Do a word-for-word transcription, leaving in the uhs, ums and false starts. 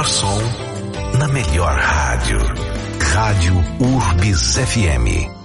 melhor som, na melhor rádio. Rádio Urbis F M.